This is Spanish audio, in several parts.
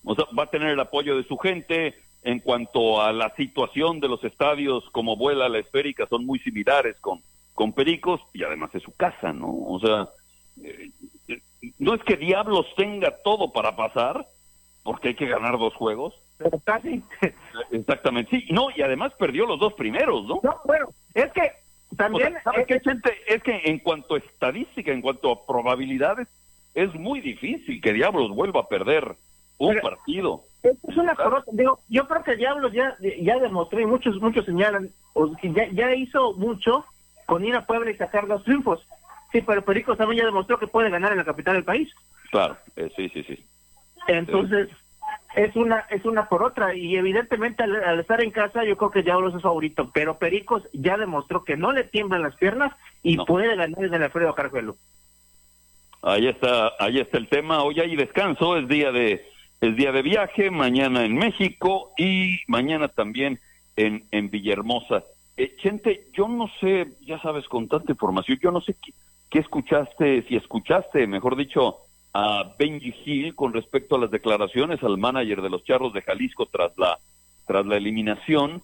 O sea, va a tener el apoyo de su gente. En cuanto a la situación de los estadios, como vuela la Esférica, son muy similares con Pericos, y además es su casa, ¿no? O sea, no es que Diablos tenga todo para pasar, porque hay que ganar 2 juegos. Pero casi. Exactamente, sí, no, y además perdió los 2 primeros, ¿no? No, bueno, es que también... O sea, ¿sabes qué, gente? Es que en cuanto a estadística, en cuanto a probabilidades, es muy difícil que Diablos vuelva a perder un partido. Es una corota. Digo, yo creo que Diablos ya demostró, y muchos señalan, que ya hizo mucho con ir a Puebla y sacar 2 triunfos. Sí, pero Pericos también ya demostró que puede ganar en la capital del país. Claro, sí. Entonces, es una por otra, y evidentemente al estar en casa yo creo que Diablos es favorito, pero Pericos ya demostró que no le tiemblan las piernas y puede ganar en el Alfredo Carjuelo. Ahí está el tema. Hoy hay descanso, es día de viaje, mañana en México y mañana también en Villahermosa. Chente, yo no sé, ya sabes, con tanta información, yo no sé qué escuchaste, si escuchaste, mejor dicho, a Benji Gil con respecto a las declaraciones al manager de los Charros de Jalisco tras la eliminación.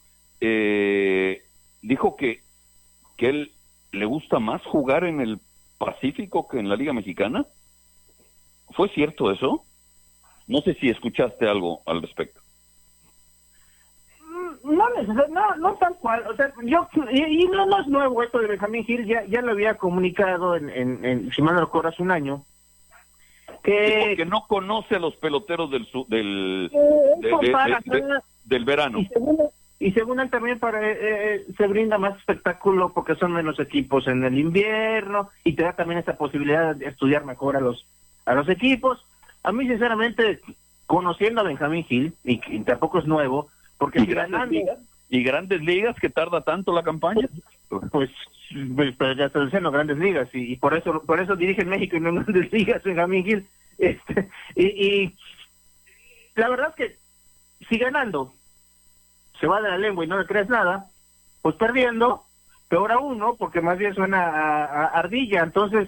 Dijo que él le gusta más jugar en el Pacífico que en la Liga Mexicana. ¿Fue cierto eso? No sé si escuchaste algo al respecto. No tal cual. O sea, y no es nuevo esto de Benjamín Gil, ya lo había comunicado en si mal no recuerdo, hace un año. Que no conoce a los peloteros del verano. Y según él también se brinda más espectáculo porque son menos equipos en el invierno y te da también esta posibilidad de estudiar mejor a los equipos. A mí, sinceramente, conociendo a Benjamín Gil, y tampoco es nuevo, porque ¿Y grandes ligas que tarda tanto la campaña? Pues ya se diciendo grandes ligas, y por eso dirige en México y no en grandes ligas Benjamín Gil. Y la verdad es que si ganando se va de la lengua y no le crees nada, pues perdiendo, peor aún, ¿no? Porque más bien suena a ardilla. Entonces,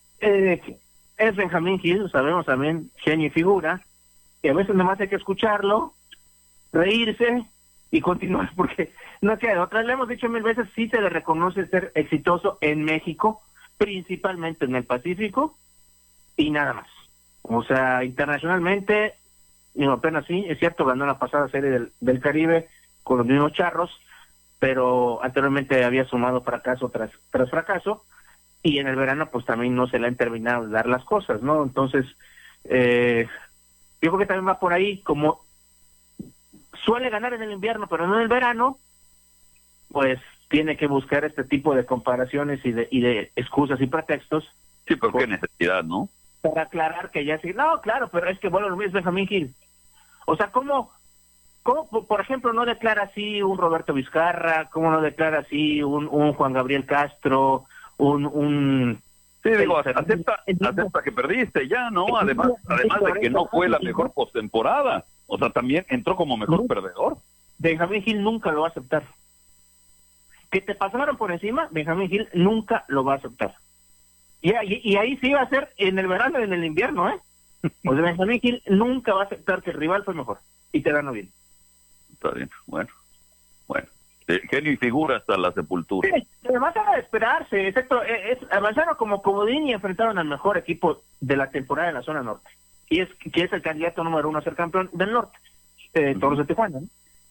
es Benjamín Gil, sabemos también, genio y figura, y a veces nomás hay que escucharlo, reírse y continuar, porque no queda otra. Le hemos dicho 1000 veces, sí se le reconoce ser exitoso en México, principalmente en el Pacífico, y nada más. O sea, internacionalmente, apenas sí, es cierto, ganó la pasada serie del Caribe con los mismos Charros, pero anteriormente había sumado fracaso tras fracaso, y en el verano pues también no se le han terminado de dar las cosas, ¿no? Entonces, yo creo que también va por ahí, como suele ganar en el invierno, pero no en el verano, pues tiene que buscar este tipo de comparaciones y de excusas y pretextos. Sí, pero qué necesidad, ¿no? Para aclarar que ya sí, no, claro, pero es que bueno, lo mismo es Benjamín Gil. O sea, ¿cómo, por ejemplo, no declara así un Roberto Vizcarra? ¿Cómo no declara así un Juan Gabriel Castro? Sí, digo, acepta que perdiste ya, ¿no? Además de que no fue la mejor postemporada. O sea, también entró como mejor perdedor. Benjamín Gil nunca lo va a aceptar. Que te pasaron por encima, Benjamín Gil nunca lo va a aceptar. Y ahí sí va a ser en el verano y en el invierno, ¿eh? O sea, Benjamín Gil nunca va a aceptar que el rival fue mejor y te ganó bien. Está bien, bueno. Genio y figura hasta la sepultura. Sí, además era de esperarse, excepto avanzaron como comodín y enfrentaron al mejor equipo de la temporada en la zona norte, que es el candidato número 1 a ser campeón del norte, Toros de Tijuana, ¿no?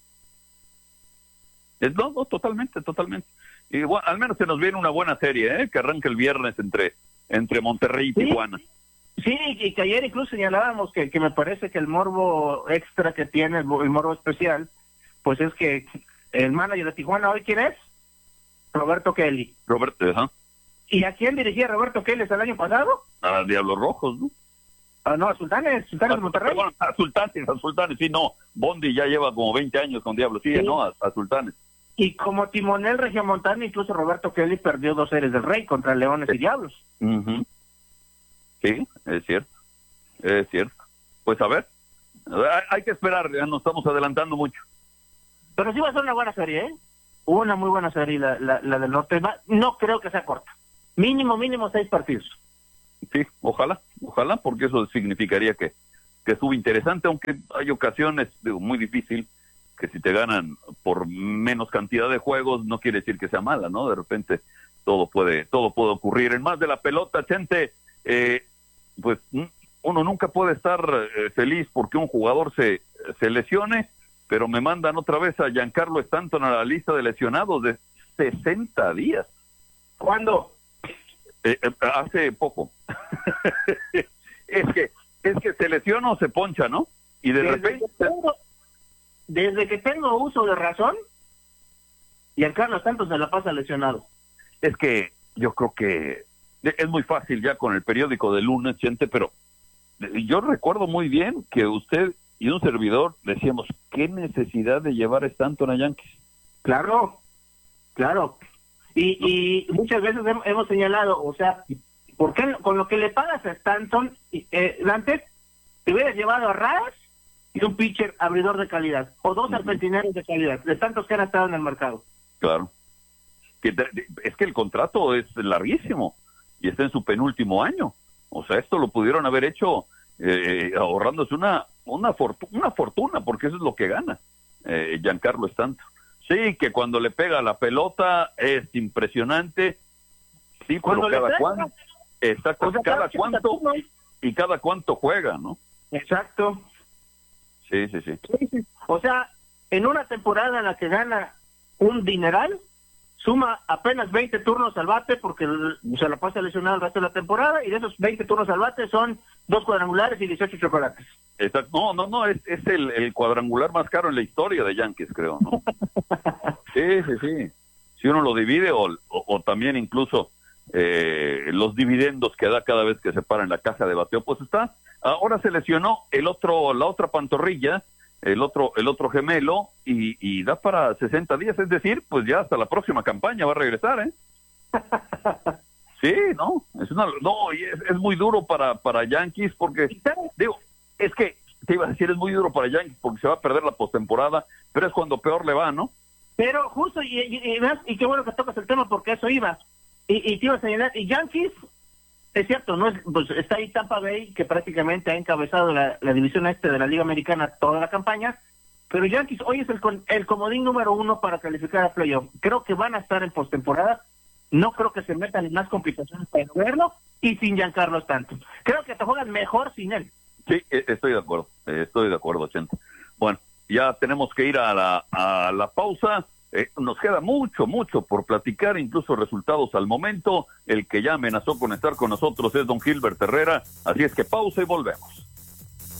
No, totalmente. Y bueno, al menos se nos viene una buena serie, que arranca el viernes entre Monterrey y Tijuana. Sí, y que ayer incluso señalábamos que me parece que el morbo extra que tiene, el morbo especial, pues es que el manager de Tijuana hoy, ¿quién es? Roberto Kelly. Ajá. ¿Y a quién dirigía Roberto Kelly el año pasado? A Diablos Rojos, ¿no? No, a Sultanes de Monterrey. Bueno, a Sultanes, sí, no. Bondi ya lleva como 20 años con Diablos, sí. No, a Sultanes. Y como timonel regiomontano, incluso Roberto Kelly perdió 2 series del Rey contra Leones y Diablos. Uh-huh. Sí, es cierto. Pues a ver, hay que esperar, ya nos estamos adelantando mucho. Pero sí va a ser una buena serie, ¿eh? Una muy buena serie, la del norte. No creo que sea corta. Mínimo 6 partidos. Sí, ojalá, porque eso significaría que estuvo interesante, aunque hay ocasiones, digo, muy difícil, que si te ganan por menos cantidad de juegos, no quiere decir que sea mala, ¿no? De repente todo puede ocurrir. En más de la pelota, Chente, pues uno nunca puede estar feliz porque un jugador se lesione, pero me mandan otra vez a Giancarlo Stanton a la lista de lesionados de 60 días. ¿Cuándo? Hace poco. es que se lesiona o se poncha, ¿no? Y de repente... Desde que tengo uso de razón, Giancarlo Stanton se la pasa lesionado. Es que yo creo que es muy fácil ya con el periódico de lunes, gente, pero yo recuerdo muy bien que usted y un servidor decíamos, ¿qué necesidad de llevar a Stanton a Yankees? Claro. Y muchas veces hemos señalado, o sea, ¿por qué con lo que le pagas a Stanton, Dante, te hubieras llevado a Ras y un pitcher abridor de calidad, o dos serpentineros de calidad, de tantos que han estado en el mercado? Claro. Es que el contrato es larguísimo y está en su penúltimo año. O sea, esto lo pudieron haber hecho ahorrándose una fortuna, porque eso es lo que gana Giancarlo Stanton. Sí, que cuando le pega la pelota es impresionante. Sí, cuando pero cada cuánto, exacto, o sea, cada cuánto juega, ¿no? Exacto. Sí. O sea, en una temporada en la que gana un dineral, suma apenas 20 turnos al bate porque se la pasa lesionado el resto de la temporada, y de esos 20 turnos al bate son 2 cuadrangulares y 18 chocolates. Exacto. No, es el cuadrangular más caro en la historia de Yankees, creo, ¿no? Sí. Si uno lo divide o también incluso los dividendos que da cada vez que se para en la caja de bateo, pues está. Ahora se lesionó la otra pantorrilla, el otro gemelo, y da para 60 días, es decir, pues ya hasta la próxima campaña va a regresar, ¿eh? Sí, no, y es muy duro para Yankees porque, digo, es que te iba a decir, es muy duro para Yankees porque se va a perder la postemporada, pero es cuando peor le va, ¿no? Pero justo, y qué bueno que tocas el tema porque eso iba, y te iba a señalar, y Yankees, es cierto, no pues está ahí Tampa Bay, que prácticamente ha encabezado la división este de la Liga Americana toda la campaña, pero Yankees hoy es el comodín número 1 para calificar a playoff. Creo que van a estar en postemporada, no creo que se metan en más complicaciones para verlo, y sin Giancarlo Stanton. Creo que te juegan mejor sin él. Sí, estoy de acuerdo, Chente. Bueno, ya tenemos que ir a la pausa. Nos queda mucho por platicar, incluso resultados al momento. El que ya amenazó con estar con nosotros es don Gilbert Herrera, así es que pausa y volvemos.